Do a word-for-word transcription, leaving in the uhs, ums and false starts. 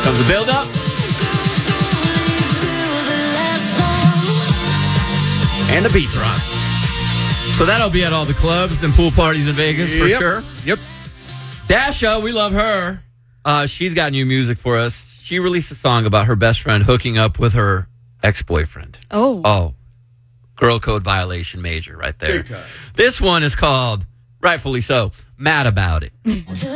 comes the build up. And the beat drop. So that'll be at all the clubs and pool parties in Vegas for yep. sure. Yep. Dasha, we love her. Uh, she's got new music for us. She released a song about her best friend hooking up with her ex-boyfriend. Oh. Oh. Girl code violation major right there. Big time. This one is called, rightfully so, Mad About It.